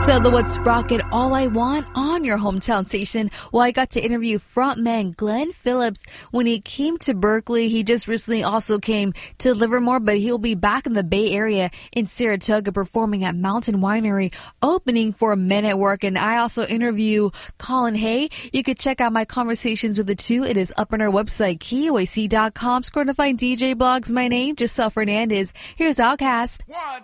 So the What's Sprocket All I Want on your hometown station. Well, I got to interview frontman Glenn Phillips when he came to Berkeley. He just recently also came to Livermore, but he'll be back in the Bay Area in Saratoga performing at Mountain Winery, opening for Men at Work. And I also interview Colin Hay. You could check out my conversations with the two. It is up on our website, KOAC.com. Scroll to find DJ Blogs. My name, Giselle Fernandez. Here's Outcast.